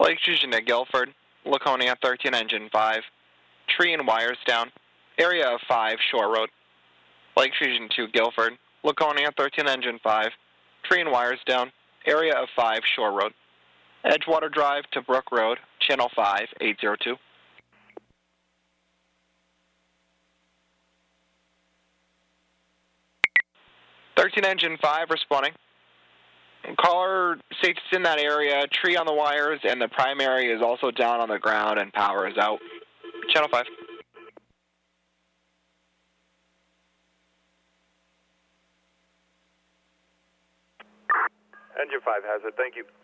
Lake Fusion to Guilford, Laconia 13 engine 5, tree and wires down, area of 5 Shore Road. Lake Fusion to Guilford, Laconia 13 engine 5, tree and wires down, area of 5 Shore Road. Edgewater Drive to Brook Road, channel 5, 802. Engine 5 responding. Caller states it's in that area, tree on the wires, and the primary is also down on the ground and power is out. Channel 5. Engine 5 has it, thank you.